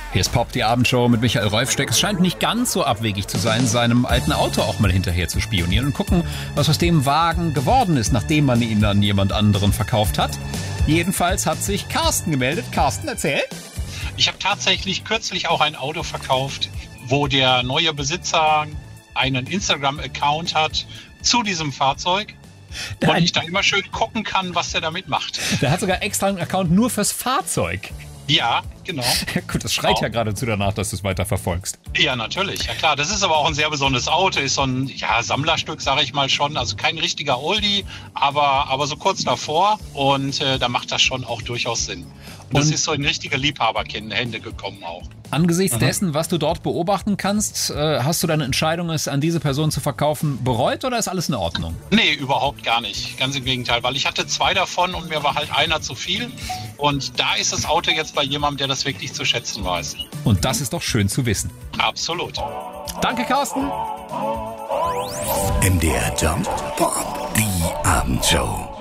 Hier ist Pop, die Abendshow mit Michael Rolfsteck. Es scheint nicht ganz so abwegig zu sein, seinem alten Auto auch mal hinterher zu spionieren und gucken, was aus dem Wagen geworden ist, nachdem man ihn an jemand anderen verkauft hat. Jedenfalls hat sich Carsten gemeldet. Carsten, erzähl. Ich habe tatsächlich kürzlich auch ein Auto verkauft, wo der neue Besitzer einen Instagram-Account hat zu diesem Fahrzeug. Und ich da immer schön gucken kann, was der damit macht. Der hat sogar extra einen Account nur fürs Fahrzeug. Ja, genau. Gut, das schreit ja geradezu danach, dass du es weiter verfolgst. Ja, natürlich. Ja klar, das ist aber auch ein sehr besonderes Auto. Ist so ein Sammlerstück, sage ich mal schon. Also kein richtiger Oldie, aber so kurz davor. Und da macht das schon auch durchaus Sinn. Das ist so in richtige Liebhaberhände gekommen auch. Angesichts dessen, was du dort beobachten kannst, hast du deine Entscheidung, es an diese Person zu verkaufen, bereut oder ist alles in Ordnung? Nee, überhaupt gar nicht. Ganz im Gegenteil, weil ich hatte 2 davon und mir war halt einer zu viel. Und da ist das Auto jetzt bei jemandem, der das wirklich zu schätzen weiß. Und das ist doch schön zu wissen. Absolut. Danke, Carsten. MDR Jump, Pop, die Abendshow.